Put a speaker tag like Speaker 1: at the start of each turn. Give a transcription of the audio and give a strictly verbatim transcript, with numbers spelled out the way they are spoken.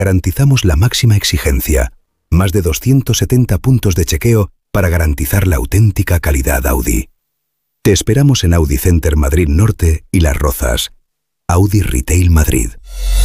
Speaker 1: garantizamos la máxima exigencia. Más de doscientos setenta puntos de chequeo para garantizar la auténtica calidad Audi. Te esperamos en Audi Center Madrid Norte y Las Rozas. Audi Retail Madrid.